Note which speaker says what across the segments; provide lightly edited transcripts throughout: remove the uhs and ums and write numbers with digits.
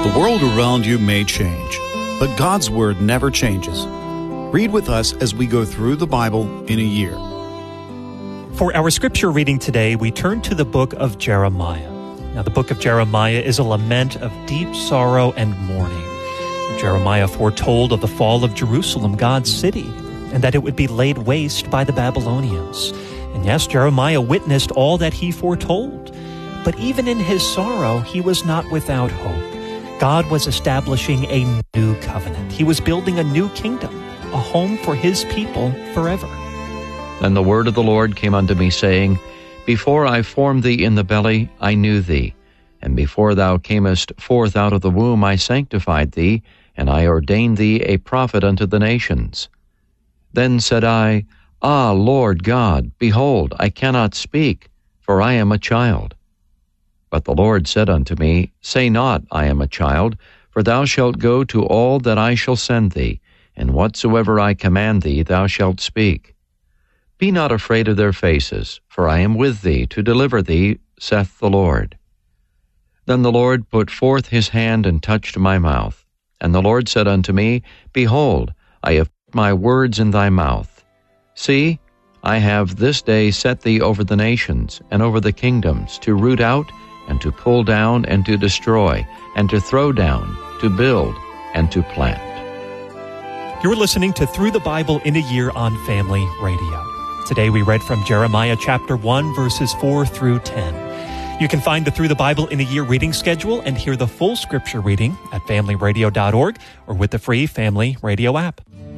Speaker 1: The world around you may change, but God's Word never changes. Read with us as we go through the Bible in a year.
Speaker 2: For our scripture reading today, we turn to the book of Jeremiah. Now, the book of Jeremiah is a lament of deep sorrow and mourning. Jeremiah foretold of the fall of Jerusalem, God's city, and that it would be laid waste by the Babylonians. And yes, Jeremiah witnessed all that he foretold. But even in his sorrow, he was not without hope. God was establishing a new covenant. He was building a new kingdom, a home for his people forever.
Speaker 3: Then the word of the Lord came unto me, saying, Before I formed thee in the belly, I knew thee. And before thou camest forth out of the womb, I sanctified thee, and I ordained thee a prophet unto the nations. Then said I, Ah, Lord God, behold, I cannot speak, for I am a child. But the Lord said unto me, Say not, I am a child, for thou shalt go to all that I shall send thee, and whatsoever I command thee thou shalt speak. Be not afraid of their faces, for I am with thee to deliver thee, saith the Lord. Then the Lord put forth his hand and touched my mouth. And the Lord said unto me, Behold, I have put my words in thy mouth. See, I have this day set thee over the nations, and over the kingdoms, to root out, and to pull down, and to destroy, and to throw down, to build, and to plant.
Speaker 2: You're listening to Through the Bible in a Year on Family Radio. Today we read from Jeremiah chapter 1, verses 4 through 10. You can find the Through the Bible in a Year reading schedule and hear the full scripture reading at familyradio.org or with the free Family Radio app.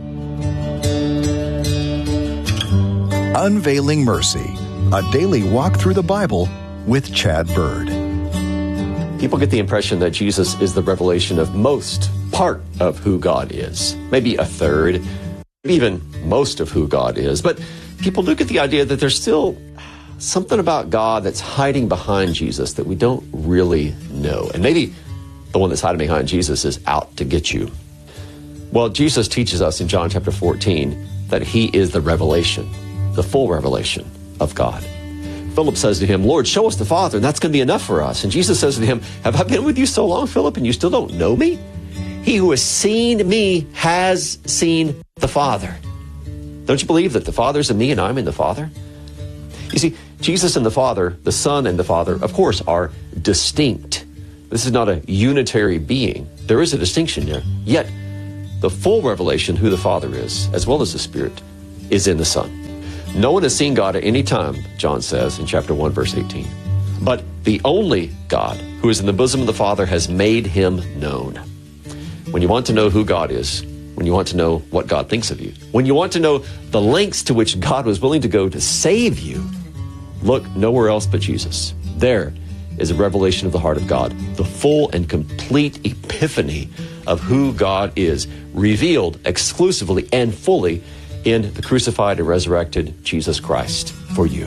Speaker 4: Unveiling Mercy, a daily walk through the Bible with Chad Bird.
Speaker 5: People get the impression that Jesus is the revelation of most part of who God is. Maybe a third, even most of who God is. But people do get the idea that there's still something about God that's hiding behind Jesus that we don't really know. And maybe the one that's hiding behind Jesus is out to get you. Well, Jesus teaches us in John chapter 14 that he is the revelation, the full revelation of God. Philip says to him, Lord, show us the Father, and that's going to be enough for us. And Jesus says to him, have I been with you so long, Philip, and you still don't know me? He who has seen me has seen the Father. Don't you believe that the Father's in me and I'm in the Father? You see, Jesus and the Father, the Son and the Father, of course, are distinct. This is not a unitary being. There is a distinction there. Yet, the full revelation who the Father is, as well as the Spirit, is in the Son. No one has seen God at any time, John says in chapter 1, verse 18. But the only God who is in the bosom of the Father has made him known. When you want to know who God is, when you want to know what God thinks of you, when you want to know the lengths to which God was willing to go to save you, look nowhere else but Jesus. There is a revelation of the heart of God, the full and complete epiphany of who God is, revealed exclusively and fully in the crucified and resurrected Jesus Christ for you.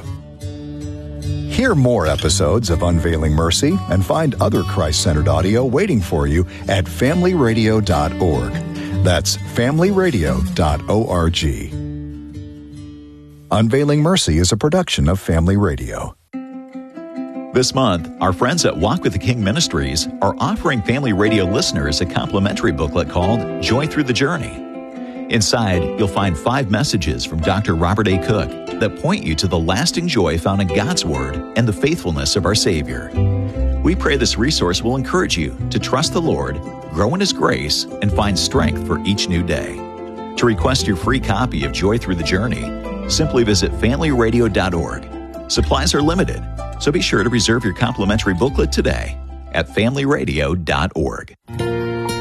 Speaker 4: Hear more episodes of Unveiling Mercy and find other Christ-centered audio waiting for you at familyradio.org. That's familyradio.org. Unveiling Mercy is a production of Family Radio.
Speaker 6: This month, our friends at Walk with the King Ministries are offering Family Radio listeners a complimentary booklet called Joy Through the Journey. Inside, you'll find 5 messages from Dr. Robert A. Cook that point you to the lasting joy found in God's Word and the faithfulness of our Savior. We pray this resource will encourage you to trust the Lord, grow in His grace, and find strength for each new day. To request your free copy of Joy Through the Journey, simply visit familyradio.org. Supplies are limited, so be sure to reserve your complimentary booklet today at familyradio.org.